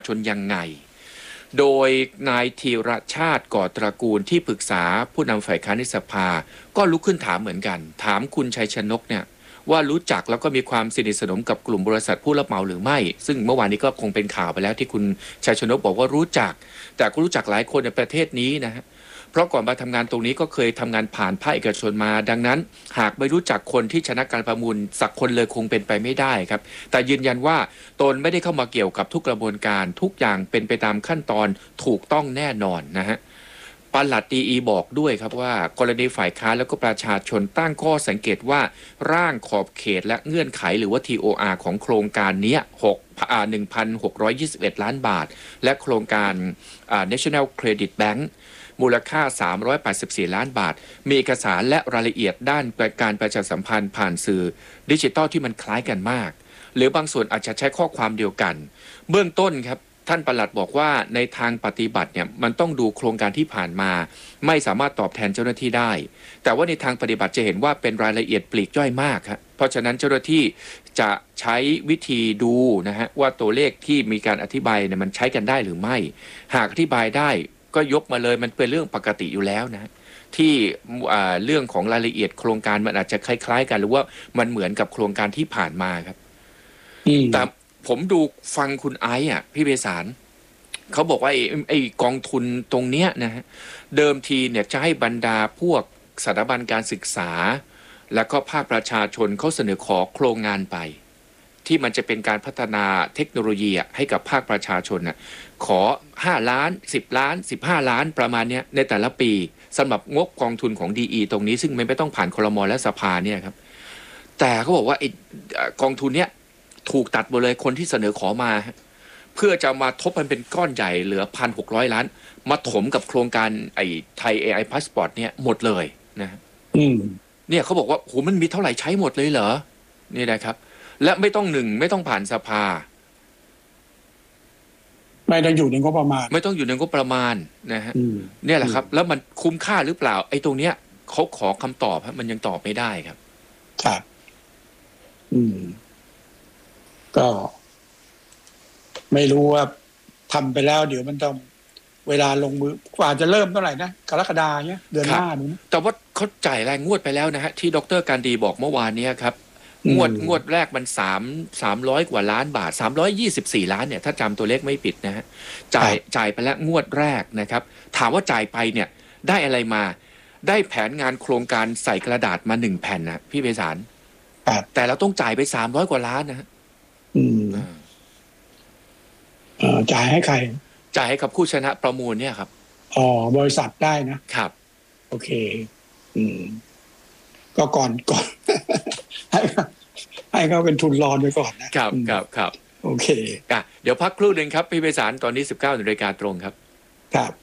ชนยังไงโดยนายธีรชาติก่อตระกูลที่ปรึกษาผู้นำฝ่ายค้านในสภาก็ลุกขึ้นถามเหมือนกันถามคุณชัยชนกเนี่ยว่ารู้จักแล้วก็มีความสนิทสนมกับกลุ่มบริษัทผู้รับเหมาหรือไม่ซึ่งเมื่อวานนี้ก็คงเป็นข่าวไปแล้วที่คุณชัยชนกบอกว่ารู้จักแต่ก็รู้จักหลายคนในประเทศนี้นะฮะเพราะก่อนมาทำงานตรงนี้ก็เคยทำงานผ่านภาคเอกชนมาดังนั้นหากไม่รู้จักคนที่ชนะการประมูลสักคนเลยคงเป็นไปไม่ได้ครับแต่ยืนยันว่าตนไม่ได้เข้ามาเกี่ยวกับทุกกระบวนการทุกอย่างเป็นไปตามขั้นตอนถูกต้องแน่นอนนะฮะปลัดดีอีบอกด้วยครับว่ากรณีฝ่ายค้านแล้วก็ประชาชนตั้งข้อสังเกตว่าร่างขอบเขตและเงื่อนไขหรือว่า TOR ของโครงการนี้1,621 ล้านบาทและโครงการNational Credit Bankมูลค่า384ล้านบาทมีเอกสารและรายละเอียดด้านการประชาสัมพันธ์ผ่านสื่อดิจิทัลที่มันคล้ายกันมากหรือบางส่วนอาจจะใช้ข้อความเดียวกันเบื้องต้นครับท่านปลัดบอกว่าในทางปฏิบัติเนี่ยมันต้องดูโครงการที่ผ่านมาไม่สามารถตอบแทนเจ้าหน้าที่ได้แต่ว่าในทางปฏิบัติจะเห็นว่าเป็นรายละเอียดปลีกย่อยมากครับเพราะฉะนั้นเจ้าหน้าที่จะใช้วิธีดูนะฮะว่าตัวเลขที่มีการอธิบายเนี่ยมันใช้กันได้หรือไม่หากอธิบายได้ก็ยกมาเลยมันเป็นเรื่องปกติอยู่แล้วนะที่เรื่องของรายละเอียดโครงการมันอาจจะคล้ายๆกันหรือว่ามันเหมือนกับโครงการที่ผ่านมาครับแต่ผมดูฟังคุณไอซ์พี่เบสารเขาบอกว่าไอ้กองทุนตรงเนี้ยนะฮะเดิมทีเนี่ยจะให้บรรดาพวกสถาบันการศึกษาแล้วก็ภาคประชาชนเขาเสนอขอโครงงานไปที่มันจะเป็นการพัฒนาเทคโนโลยีให้กับภาคประชาชนขอ5ล้าน10ล้าน15ล้านประมาณนี้ในแต่ละปีสำหรับงบกองทุนของ DE ตรงนี้ซึ่งไม่ต้องผ่านครม.และสภาเนี่ยครับแต่เขาบอกว่าไอ้กองทุนเนี้ยถูกตัดหมดเลยคนที่เสนอขอมาเพื่อจะมาทบมันเป็นก้อนใหญ่เหลือ 1,600 ล้านมาถมกับโครงการไอ้ไทย AI Passport เนี่ยหมดเลยนะเนี่ยเขาบอกว่าโหมันมีเท่าไหร่ใช้หมดเลยเหรอนี่นะครับและไม่ต้องผ่านสภาไม่ต้องอยู่ในงบประมาณไม่ต้องอยู่ในงบประมาณนะฮะเนี่ยแหละครับแล้วมันคุ้มค่าหรือเปล่าไอ้ตรงเนี้ยเขาขอคำตอบมันยังตอบไม่ได้ครับครับก็ไม่รู้ว่าทำไปแล้วเดี๋ยวมันต้องเวลาลงมือกว่าจะเริ่มเท่าไหร่นะกรกฎาคมเนี่ยเดือนหน้านู้นแต่ว่าเขาจ่ายรายงวดไปแล้วนะฮะที่ดร.การดีบอกเมื่อวานนี้ครับงวดแรกมัน300กว่าล้านบาท324ล้านเนี่ยถ้าจำตัวเลขไม่ผิดนะฮะจ่ายไปแล้วงวดแรกนะครับถามว่าจ่ายไปเนี่ยได้อะไรมาได้แผนงานโครงการใส่กระดาษมา1แผ่นนะพี่เบสารแต่เราต้องจ่ายไป300กว่าล้านนะฮะจ่ายให้ใครจ่ายให้กับผู้ชนะประมูลเนี่ยครับบริษัทได้นะครับโอเคก็ก่อนให้เขาเป็นทุนรอนไปก่อนนะครับโอเคเดี๋ยวพักครู่หนึ่งครับพี่ไพศาลตอนนี้ 19:00 นตรงครับครับ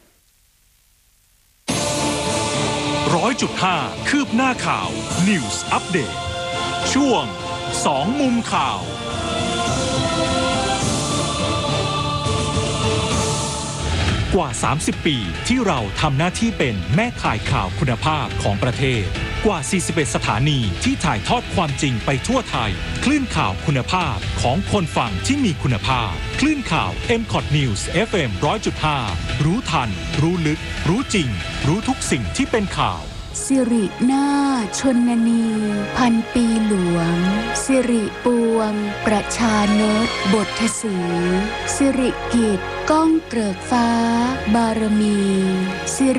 100.5 คืบหน้าข่าว News Update ช่วง2มุมข่าวกว่า30ปีที่เราทำหน้าที่เป็นแม่ข่ายข่าวคุณภาพของประเทศกว่า41สถานีที่ถ่ายทอดความจริงไปทั่วไทยคลื่นข่าวคุณภาพของคนฟังที่มีคุณภาพคลื่นข่าว MCOT News FM 100.5 รู้ทันรู้ลึกรู้จริงรู้ทุกสิ่งที่เป็นข่าวสิรินาถชนนีพันปีหลวงสิริปวงประชานตบทสีสิริกิจก้องเกริกฟ้าบารมีสิ